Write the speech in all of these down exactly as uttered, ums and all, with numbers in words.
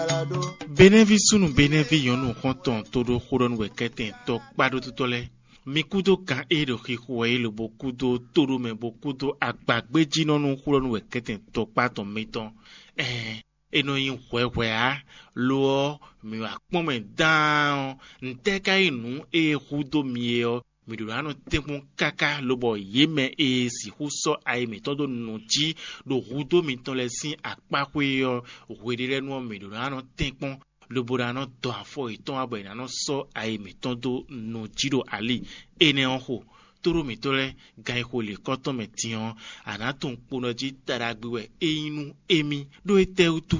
Benevi sunu benevi yonu konton todo khuron weketen to kpado tutole. Mikudo kan ero kikuwe ilo bokudo toro me bokudo agbagbeji nonu khuron weketen to kpaton meton. Eh, eno yin wewe a lo mi wa pome down nteka inu e khudo mieo midurano tekun kaka lobo yeme e si huso ai metodo nuji do hudo miton lesin apakwe yo wedire no midurano tekun loborano to afo iton abo inano so ai metodo nuji do ali ene onho toro mitole gai hole koto metion anaton ponoji taragbewe einu emi do eteutu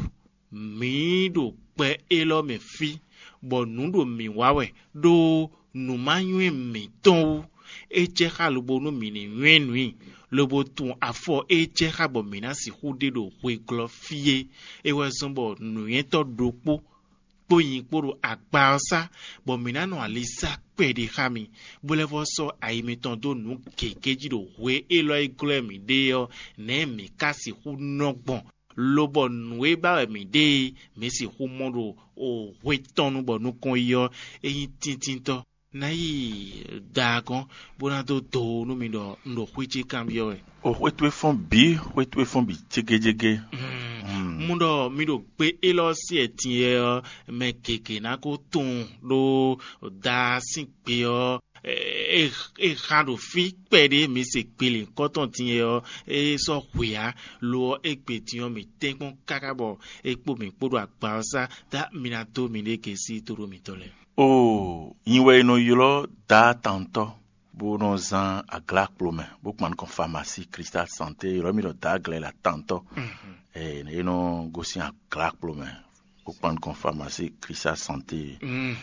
mi do pe elo me fi bonu do mi wawe do nu manyu mi ton eje ha lobo no mi ni nwenui lobo tun afo eje ha bo mi na si hude do we glo fie e we sombo nu yen to dopo poyin poro agba osa bo mi na no alisa pede ha mi bolevo so ai mi ton do nu kekeji do we elo iglo mi de yo ne mi kasi hu nogbon lobo nwe ba mi de mi si hu modo o we tonu bo nu kon yo eyin tintin to na yi dagon bona do do no mi do ndo kwichi kambio e o wetwe fon bi wetwe fon bi jegejege mm mundo mi do pe elo si etin e me keke na ko tun lo da sin pe o e e hando fi pede mi se pele koton tin e o e so hwea lo e pe tin o mi tenkon kakabo e po mi podo agba sa da mi na to mi le ke si toro mi tole. Oh, inwe no yolo da tanto bo no zan a glak plome bo kman kon pharmacie Cristal Santé yolo mi do da gle la tanto eh ne no gosi a glak plome bo kman kon pharmacie Cristal Santé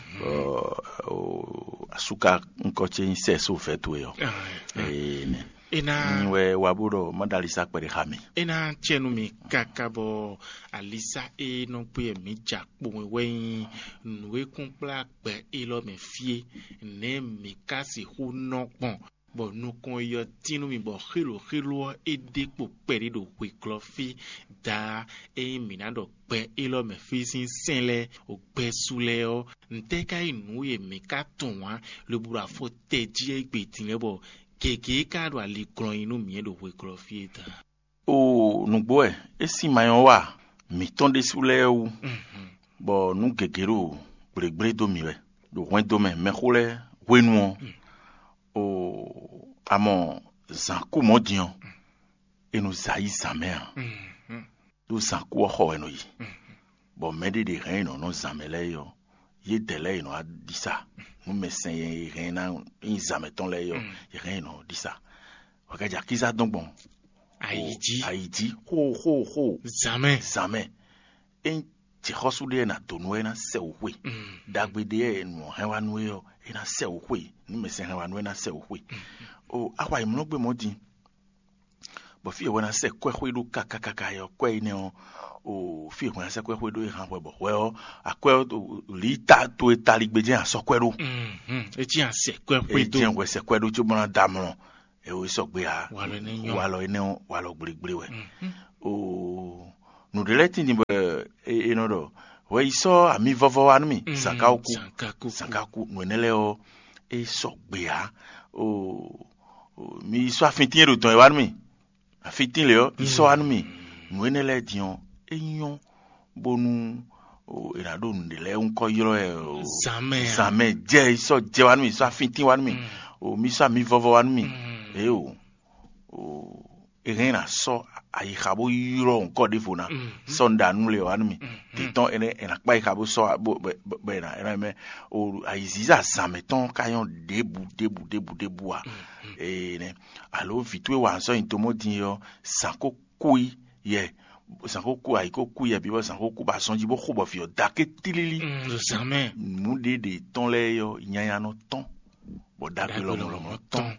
oh asuka nkoche inseso fetu yo eh ne ina inwe wabudo madalisa kwere hami ina chenu mi kakabo alisa e no pe mi japo weyin nuwe kunpla pe ilo me fie ne mi kasi hu nopon bo nu kon yo tinu mi bo khilo khilo e depo pere do we clofi da e mi na do pe ilo me fi sin senle o pe sule o nteka inu e mi ka tunwa le bura fo teji e gbe tin lebo keke kado ali kron inu mi do we clofieta o nugbo e esi mayon wa mi ton de sule ou bo nu gegero gregbre do mi we do wen do me me khole wenu o amon zanku modion e no zayi zamer do zanku ho eno yi bo mede de rein no zamele yo ye dele no adisa mu mesen ye rein na in zameton le yo ye rein no disa wakaja kiza donc bon Haïti Haïti ho ho ho jamais jamais en ti khosude na tonwe na se okwe dagbede no hewa no yo na se okwe ni mesen hewa no na se okwe o akwa imno gbe modi bo fi wona se kwekwe do kakakaka yo kwe ni o o fi wona se kwekwe do han bo we o akwe li ta to etaligbeje asokwe do mhm e ti an se kwekwe do e ti an we se kwe do ti bona damro e o so gbe a walo ni yo walo ene walo gbirigbiri we o no de leti ni e no do we iso ami vovo wa mi sankaku sankaku sankaku no nele o e so gbe a o mi so afitin ro ton e wa mi afitin le o iso wa mi no nele dion eyon bonu o ira do ndele unko yoro e jamais jamais je iso je wa mi so afitin wa mi o mi so ami vovo wa mi e o o e rien so ayi khabo yiro nko defona sonda nule wa mi titon ene ena pa i khabo so be na ena me o ayiziza sameton kayon debu debu debu debu a e ne alo vitwe wa so intomodin yo sanko kui ye sanko ku ai ko ku ye bi bo sanko ku ba sonji bo khubo fi o dake tilili jamais mu de de ton le yo nyanya no ton bo dake lo lo ton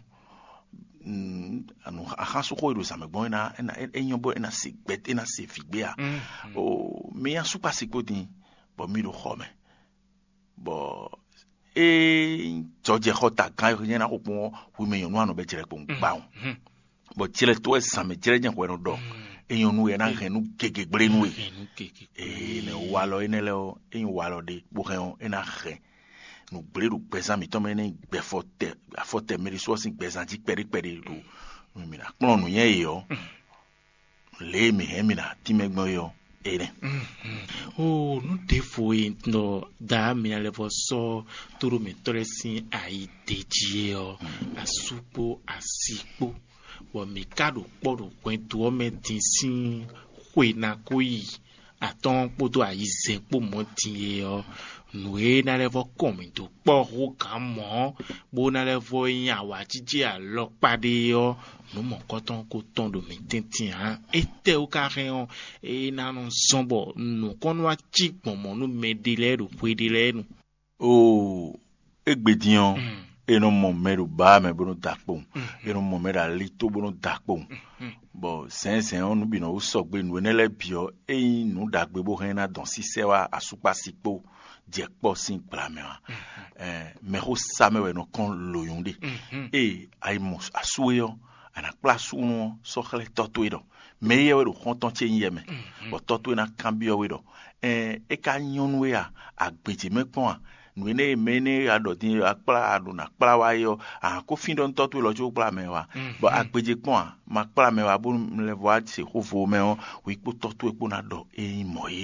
anu ahaso ko ido samegbon na na enyo bo na sigbet na se figbea o me ya supa sikoti bo mi do khome bo e joje khota kan yo na opon hu me yo no be jere pon gbaun bo jere to e same jere jan ko no do eyon nu ena renu keke gbre nu e Renu keke. e ne walo ene le o en walo de bo ren ena re nu gbre ru pesa mi to me ne gbe forte forte me so sin pesa ji peri peri ru mi na kpon nu yen yo le mi he mi na ti me gbon yo ene Oh, no defo no da mina levo so toro me tore sin ai deji o asupo asipo wo mi kado podo kwen to me tin sin kwe na koyi aton podo ai zenpo mo tin o no e na levo komi to po ho kan mo bo na levo yin awa jije alo pade o no mo koton ko ton do mi tintin ha ete o ka ren e na no sombo no kono a chi pomo no me dile ru pwedile nu o egbedion eno mo meru ba me bono dakpo eno mo mera lito bono dakpo bo sen sen onu bi no so gbe nu enele bio e nu dagbe bo ren na don si se wa asupa sipo je po sin pra me wa eh me ho sa me we no kon loyunde e ai mo asuyo ana place uno so khale toto ido me ye we do konton che yeme bo toto na cambio we do eh e ka nyonwe ya agbeje me pon nu ne me ne adodi akpla adu na akpla wa yo a ko fin don toto lo jo kpla me wa bo agbeje pon ma kpla me wa bo le voa se khofo me o wi po toto e po na do e moyi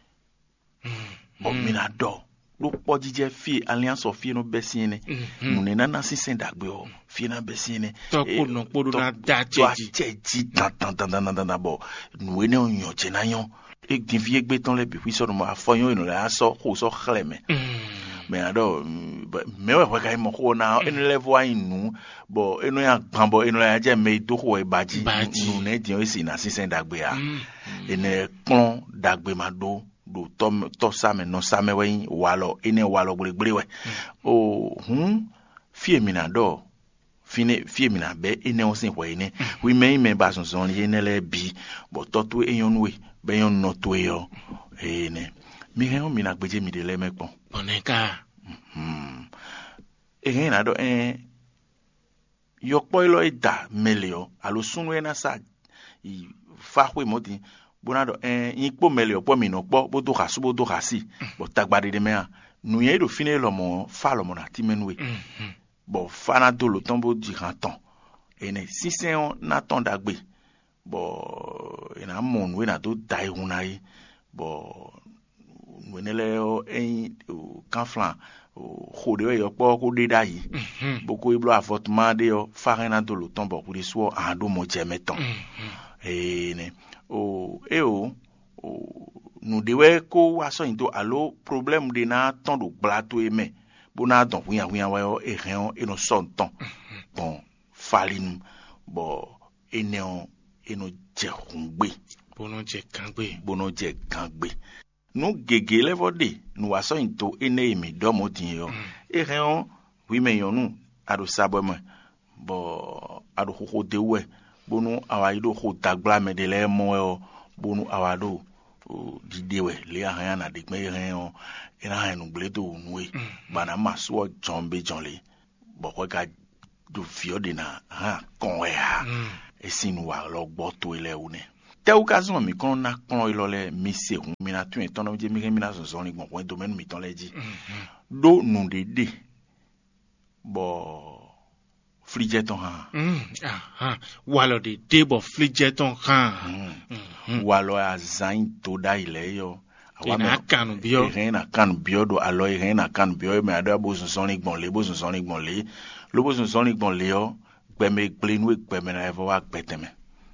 bo mi na do lo po jije fi alliance of fi no besine nu ne na sisen dagbe o fi na besine to ko no podo na da cheji cheji cheji tan tan tan tan tan bo nu ne onyo che na yon e din fi egbe ton le bi fi so mo afoyon inu la so ko so khleme me ado me we ka mo ko na enu level inu bo enu ya gbanbo enu ya je me do ko e baji nu ne din o si na sisen dagbe a ene pon dagbe ma do do to to sa me no sa me we walo ene walo gbre gbre we o hun fie mi na do fine fie mi na be ene o sin we ene we me me ba son son ene le bi bo to to eyon we be yon no to yo ene mi hen o mi na gbeje mi de le me pon oneka hmm e na do eh yo poilo ida melio alo sunu ena sa i fa we modi bonado eh ipo melio po mi no po bo do kasu bo do kasi bo tagbade de me a nu ye do fine lo mo fa lo mo na ti menwe bo fa na do lo ton bo di kan ton ene sisen on na ton dagbe bo ena mon we na do dai hunai bo wenele o en kan flan o khode we yo po ko de dai boko iblo avortement de yo fa na do lo ton bo ku de so an do mo je meton ene o e o nu de we ko wa so into alo problème de na ton do blato e me bo na don wian wian wa yo e ren e no son ton bon falin bo ene on eno je hungbe bono je kangbe bono je kangbe nu gege level de nu wa so into ene mi do mo tin yo e ren wi me yo nu ado sabo mo bo ado ko de we bonu awaido ko dagbla me de le mo yo bonu awado dide we le ahan na de me ren o ina han nu bledo nuwe bana maso jombe jonle bo ko ga do fio de na ha kon we ha e sinu wa lo gbo to ile une te occasion mi kon na kon ilo le mi se hun mi na tun ton je mi mi na so so ni gbon point domaine mi ton le ji do nu de de bo flijeton ha mm aha walo de debo flijeton ha walo azain to da ile yo ina kanu bio ina kanu bio do alo ina kanu bio me ado bo so ni gbon le bo so ni gbon le lo bo so ni gbon le yo gbe me gbe nu gbe me na evo wa gbeteme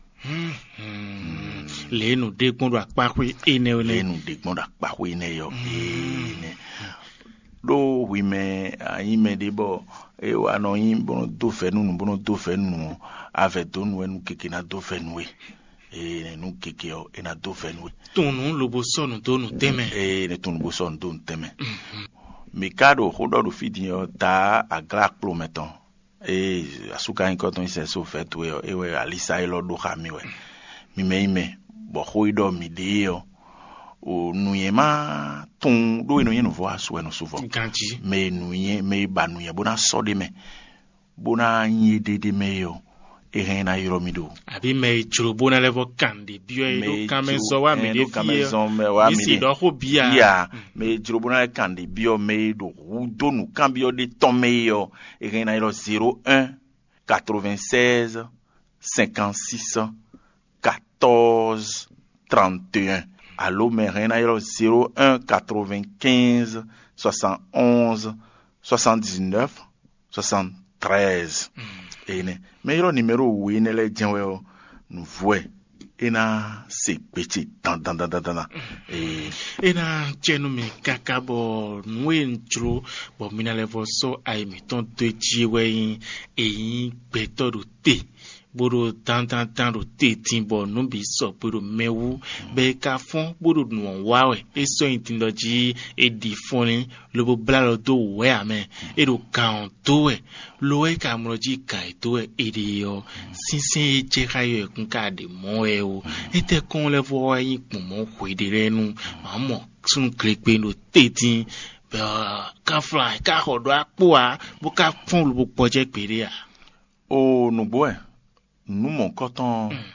le nu de gbon do apakwe ene one le nu de gbon do apakwe ene yo ene do wi me ayin me de bo e wa no yin bono do fe nu bono do fe nu ave do nu enu keke na do fe nu e nu keke o ena do fe nu tonu lobo sonu do nu teme e ne tonu bo sonu do nu teme mi kado hodo do fidi yo ta agra klo meton e asuka in koton se so fe tu e we alisa ilo do khami we mi me me bo hoido mi de yo o nuyema ton do eno yeno vo aso eno souvent ganji me nuye me ba nuye bona so de me bona yin de de me yo e hen na yoro mi do Abi me churubo na level kan de bio e do kamenzo wa me de kamenzo me wa mi de do ho bia bia me churubo na kan de bio me do do nu kan bio de ton meilleur e hen na yoro zéro un quatre-vingt-seize cinquante-six quatorze trente et un. Allô, mais rien à zéro un quatre-vingt-quinze soixante-onze soixante-dix-neuf soixante-treize. Et ne, mais le numéro où il est bien nous voit et na c'est petit dans dans dans dans et et na chenu me kakabo nwen tro bo mina level so ai mi ton de jiwe e beto do te boro tan tan tan do te timbo no bi so boro mewu be ka fon boro nu wawe e so intindo ji e di foni lo bla lo do we amen e do kan to e lo e ka mo ji kai to e e yo sinsin e je kayo kun ka de mo e o e te kon le vo yin pon mo hwe de re nu ma mo sun klepe no te tin ka fly ka hodo apo a bo ka fon lo bo project pere a o no boy nous mon coton mm.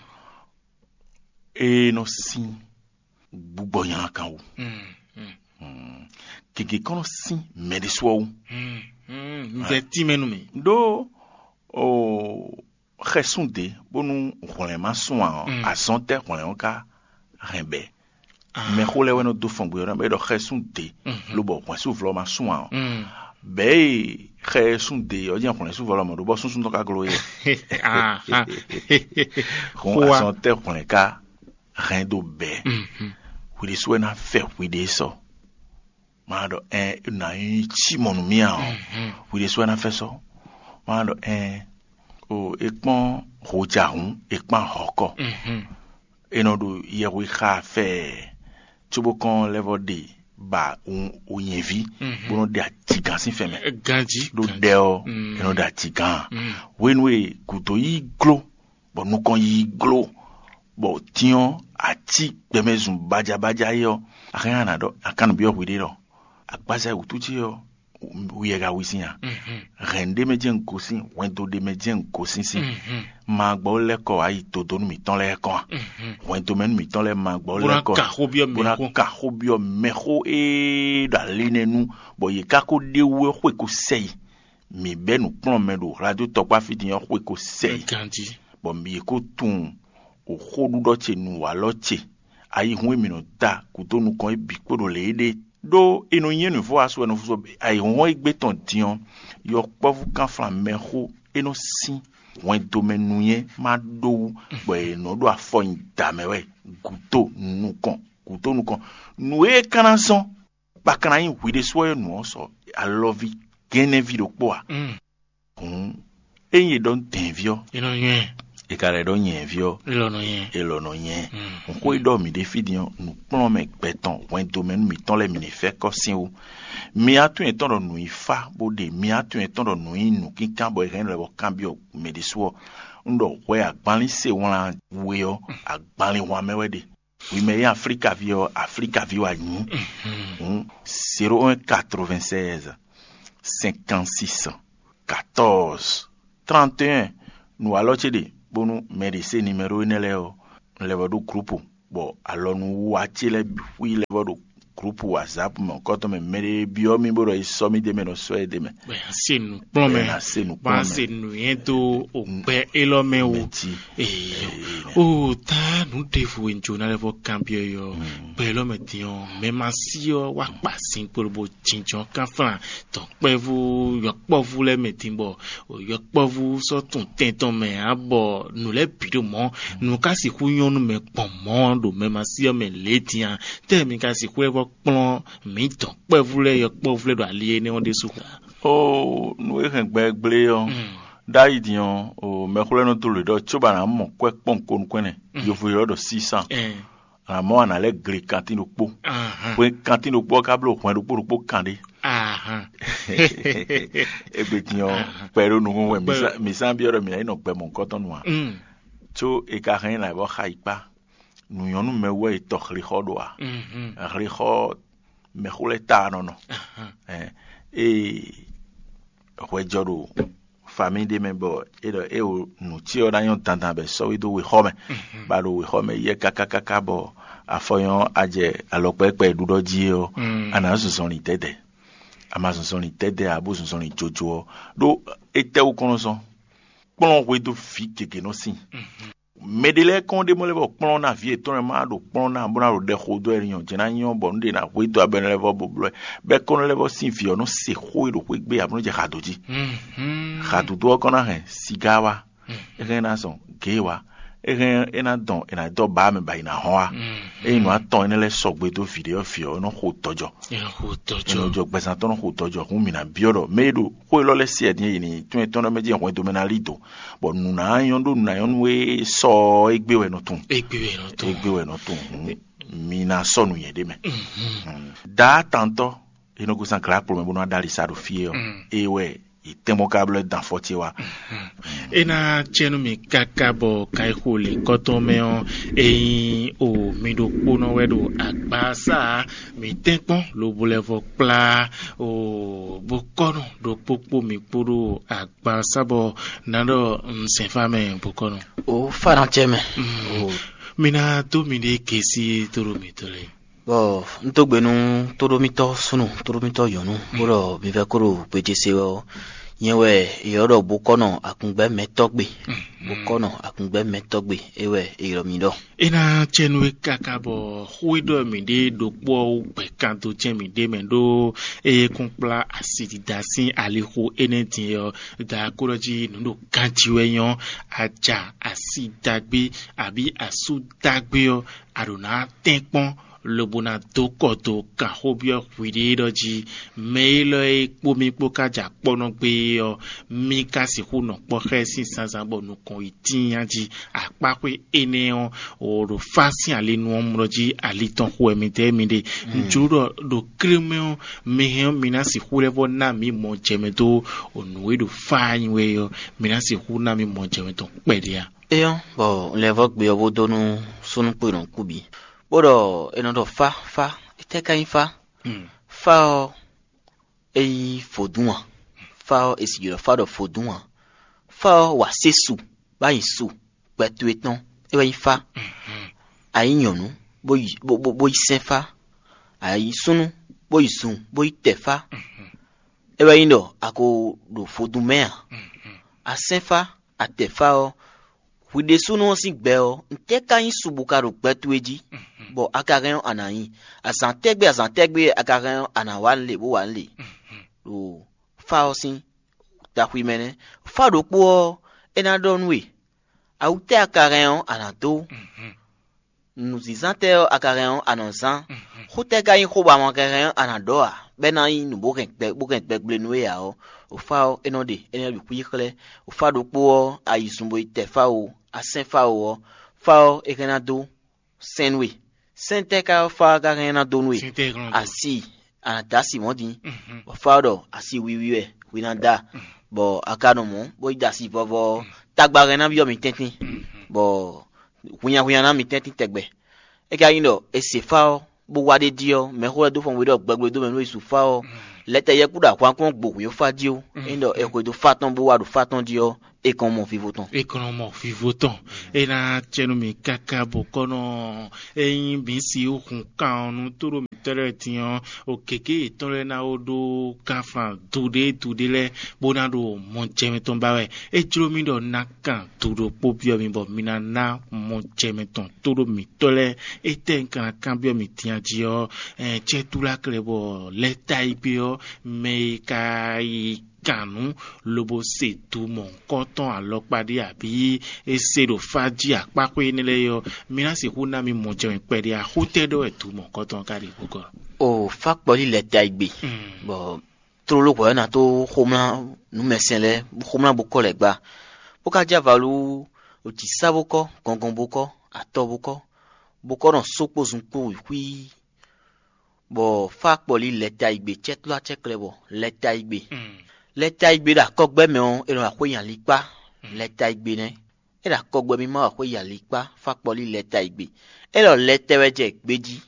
et nos si buboyan kan ou mm ki ki kono si me de so ou mm mm de ti menu me do o resunde bonu rolema so a sonte rolema ka rembe me khole weno do fon bu rembe do resunde lo bo kwa so vlo ma so be resunde o dia kwa so vlo ma do bo so so ka gloye ah ah ko sonte rolema ka rendo be we de so na fe we de so mado eh na chi monu mia we de so na fe so mado eh o ekpon rojarun ekpon hoko mhm enodo yewi kha fe tubokon level de ba un oyenvi bono de atigan sin feme ganji do deo enodo atigan wenwe kuto yi glo bo nu kon yi glo bo tion ati bemezun baja baja yo akan na do akan bi o wide do agbaza utuji yo uyega wisinya rende medien kosin wendo de medien kosin si magbo le ko ayi todo mi ton le ko wendo men mi ton le magbo le ko bona ka hobio meho e daline nu boye kako de we hwe ko sei mi benu plon medo radio tokwa fidin hwe ko sei kanji bo mi ko tun o khodu do che nu wa lo che ayi hu mi no da kuto nu kon e bi kodo le ede do eno yen vo aso no fo ai won igbe ton dion yo povu kan flan meho eno si won do menuye ma do bo eno do afo ndamewe guto nu kon guto nu kon nu e kananson ba kan yin wide so yo nu so I love it gene video po a mm enye don tenvio eno yen e kare do yen vio elono yen elono yen on ko do mi de fidion nous plon me beton wen domaine mi ton le mi fe ko sin ou mi atu eton do nu ifa bo de mi atu eton do nu inu kin kan bo ren le bo cambio me de so ndo we agbanli se won we yo agbanli wa mewe de oui mais Africa vio Africa vio a ni zéro un quatre-vingt-seize cinquante-six quatorze trente et un nous allons te de bonu medicine numéro neleo level do groupe bo alors nous watele oui level do groupe WhatsApp mon koto me mere bio mi boro isomi de me no so de me be asenu plome asenu plome asenu yento o be elome o eh o ta nu defu enjo na level campio yo be elome tion me masio wa pasin porbo chinjon kan fran ton pevu yo povu le metimbo o yo povu so ton tenton me abo nu le bido mo nu ka si ku yonu me pomo do me masio me letian te mi ka si ku plon mi ton pevule yo pevule do alié ne on desu oh nous e ren gbegble yo dai dion o me khole no to le do choba na mo kwe pon kon kwene yo fu yo do six cents eh la mo na le gri kantino po ah we kantino po ka blo kwen do po kande ah e be dion pero no we mi san bi ro mi na no pe mon koton wa to e ka ren la bo khaipa nous y nous me ouais toch rihodoa mhm riho me khuleta no no eh e ouais joro famille de me bo e do e o nu ti o da yon tantan be so we do we home ba do we home ye kaka kaka bo afoyon aje alopepe du do ji o ana sunsun ni tede ama sunsun ni tede abu sunsun ni jojo do e te o kono so plon we do fi keke no sin medele kon de mo le bo plon na vie ton ma do plon na bona ro de ho do eriyan jena yan bo nde na we do aben le bo bo be kon le bo sin fi o no se ho do we gbe abun je hadoji mhm hadudo kona he sigawa erena son gewa eren ena don ena do ba me ba ina hoa e inu aton ene le sogbe do video fi o no ho tojo e ho tojo no jo gbesan ton ho tojo hun mi na bioro medo ho lo le si edin ni tun ton meji won do mena lido bo nu na yon do na yon we so egbe we no tun egbe we no tun egbe we no tun mi na so nu yede me da tanto ino go san kra problem bo no dali sa do fi o e we itemokable dans fotiwa ena chenu mi kakabo kai hole kotomeo e o mi do pono wedo agbasa mi tempon lo bolevo pla o bokono do popo mi poro agbasa bo nando msefame bokono o farancheme o mina to mi de kesi toro mi tole bo ntogbenu toromito sunu toromito yonu boro bivekoro pejesewo yewe yoro bukono akungbe metogbe bukono akungbe metogbe ewe iromido ina chenwe kakabo huido mi de dopo pe kanto chemi de mendo e kunpla asidi dasin alihu enetin yo da koroji nundo kanjiwe yon aja asidagbe abi asudagbe yo aruna tenpon lobona dokoto ka hobio wididoji meilo e pomi pokaja pono gbe o mi kasi huno poche si sanzabo nu kon itiyanji apakwe eneon oro fasi ale nu omroji aliton huemite mide njuro do kremeo mehem minasi hulevo na mi mo jemeto onuwe do fanywe yo minasi huna mi mo jemeto pedia eyo bo levo gbe obo donu sunu pe ron kubi Boro enodo fa fa iteka infa mm. fa o e fodunwa fa o esi yoro fa do fodunwa fa o wa sesu ba yisu petu etan e infa mm -hmm. ayi yonu bo bo bo, bo isefa ayi sunu bo isun bo itefa mm -hmm. e indo ako do fodumea mm -hmm. asefa atefa o Wide sunu si gbe o nteka yin subukaro petu eji mm -hmm. bo akaren anayin asantegbe asantegbe akaren anawanle bo wanle mm -hmm. o fa osin takwimene fa do po ena donwe aute akaren anato mm -hmm. nuzizante akaren anonsan mm -hmm. hoteka yin khoba makaren anadoa bena yin nubo kenpe bo kenpe gbenwe ya o o fa enode ena bi kuyikle o fa do po ayisumbo itefa o asenfa o fa ekenado senwe senteka fa garenado nwe asi anadasi modi bo fa do asi wiwiwe winanda bo akanomo bo idasi vovo tagbare na bi o mi tentin bo hunya hunya na mi tentin tegbe e ka yindo esefa bo wade dio me ho do fon we do gbagbe do me no isu fa o lete ye kuda kwa kon gbo yo fa dio indo e ko do faton bo wa do faton dio et comment vivons-nous et comment vivons-nous et na chenu mi kaka bokono e binsi o kun kan nu toro mi tere tian o keke tore na odo kafa tude tude le bonado mon chemeton bawe e juro mi do nakan toro popio mi bo mina na mon chemeton toro mi tole e ten kan kan bio mi tian jio e chetula klebo leta ipio me kai kanu lobo se tu mon koton alopade abi esero faji apako enile yo mina se huna mi mo je pede a hotedo etu mon koton kari boko o fakpoli le taigbe mm. bo trolo ko na to khomla nu mesenle khomla boko le gba boka javalu o ti saboko gongon boko atoboko boko ron sopo zunpo wi bo fakpoli le taigbe chetlo cheklebo le taigbe mm. Leta igbe da kogbe me on e lo akwe yan lipa leta igbe ne e da kogbe mi ma akwe yan lipa fakpoli leta igbe e lo lete weje gbeji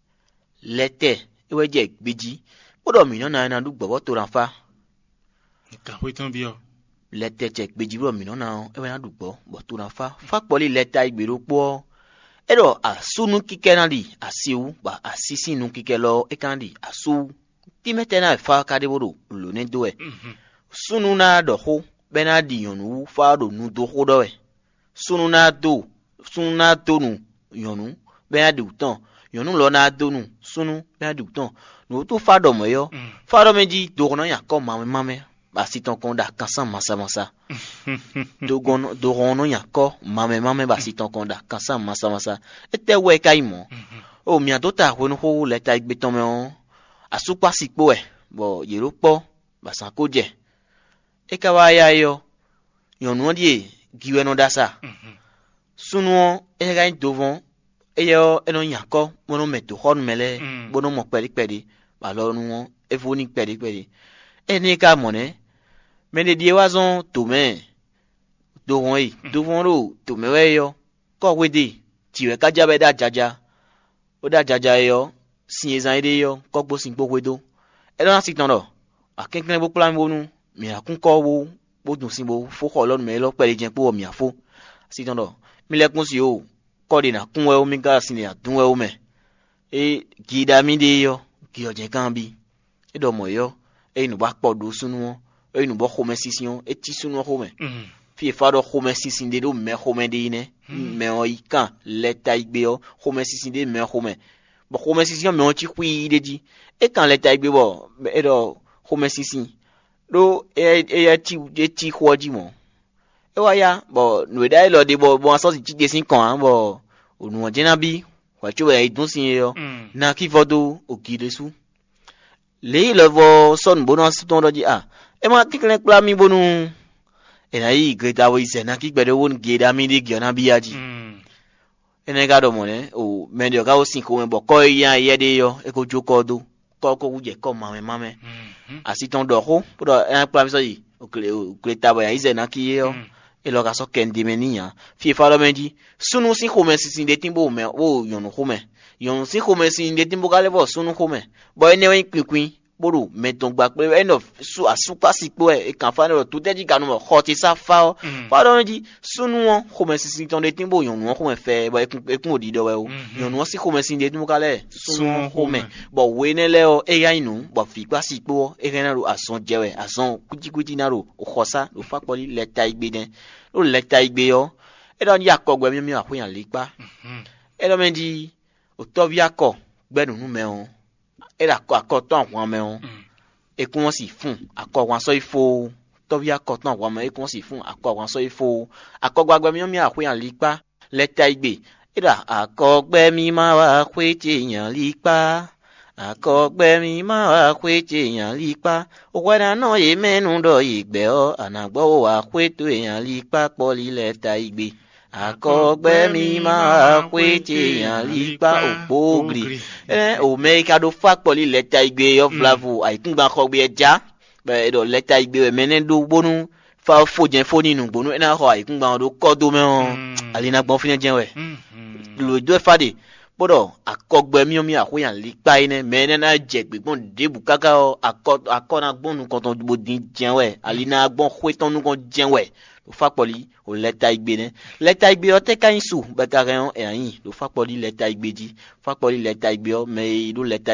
lete e weje gbeji odo mi na na du gbobo to ran fa ka we tan bi o lete check bejiro mi no na e na dugbo but to na fa fa poli leta igbero po ero asunu kike na di asiu ba asisi nu kike lo e kan di asu ti mete na fa ka de bodo lo ne do e sunu na do ho be na di yonu fa do nu do ho do e sunu na do sunu na do nu yonu be na di utan yonu lo na do nu sunu be na di utan no to fa do mo yo fa do meji do no ya ko mame mame ba si ton konda kansan masa masa dogon dorono yako mame mame ba si ton konda kansan masa masa ete we kai mo o mi adota honu ho leta igbe ton me on asupa sipo e bo yero po ba san ko je e ka wa ya yo yonu die giwe no dasa sunu e ga dovon e yo eno yako mono meto hon mele bono mo peri peri ba lo nu e foni peri peri ene ka mone mais les diawazon tomé doron yi doron ro tomé we yo ko wede tiwe ka jabe da jaja o da jaja yo sin ezan ide yo ko gbo sin gbo wedo e don asitan do akenken bo plan wonu mi akun ko wo bo dun sin bo fo ko lorun me lo pere jen po mi afo asitan do mi lekun si o ko de na kun we o mi ga sin ya dun we o me e gida mi de yo ki o je kan bi e do mo yo e nu ba po do sunu won e nu bo home sision e ti sunu home fi fa do home sisin de do me home de ine me o ikan leta igbe o home sisin de me home bo home sision me o ti kwi de ji e kan leta igbe bo e do home sisin do e e ti e ti hoji mo e wa ya bo nu da lo de bo bo so ti de sin kan bo onu oje na bi wa chu e dun sin yo na ki vodo okide su le le vo son bono asiton do ji ah e ma tikle kla mi bonu e na yi greta wo ise na ki gbede won geda mi de giona biaji e na ga do mo ne o me de ga o sin ko me bo ko ya ye de yo e ko joko do ko ko wuje ko mame mame asiton do ho do e kla mi so yi o kle o greta bo ya ise na ki yo e lo ga so ken de menia fi fa lo meji sunu sin ko me sin de timbo me o yonu ko me yon sin ko me sin de timbo ga le bo sunu ko me bo ene wen kwin boro meton gba pe end of su asupa sipo e kan fa no to deji kanu mo hoti sa fa fa do ji sunu won ko me sin ton de timbo yon won ko me fe bo ekun ekun odi do we o yon won si ko me sin de timbo kale sunu ko me bo we ne le o e ya inu bo fi gba sipo e ren ro ason jewe ason kutikuti na ro o khosa lo fa poli leta igbe den lo leta igbe yo e do ya ko gbe mi mi apo yan lepa e do meji o to bi akọ gbẹnu nu me on e la ko akoton won me on e kun won si fun akọ wan so ifo to bi akoton won me e kun si fun akọ wan so ifo akọgbagbe mi mi apo yan lepa leta igbe e da akọgbe mi ma wa kweje yan lepa akọgbe mi ma wa kweje yan lepa o wada no ye menu do igbe o anagbo wa kweto yan lepa poli leta igbe akọgbe mi ma kweje yan lipa opogri eh o me ka do fa poli leta igbe yo flavo aikun gba kọgbe eja be do leta igbe menen do bonu fa fo jen fo ninu gbonu ena ho aikun gba do kodo me on alina gbon fina jen we lo do fa de bodo akọgbe mi o mi ako yan lipa ine menen na je gbegbon de bukaka o akọ akona gbonu kon ton bo din jen we alina gbon kweton nu kon jen we lo fa poli o leta igbe ne leta igbe o te kan su betare on e ayin lo fa poli leta igbe ji fa poli leta igbe o me lo leta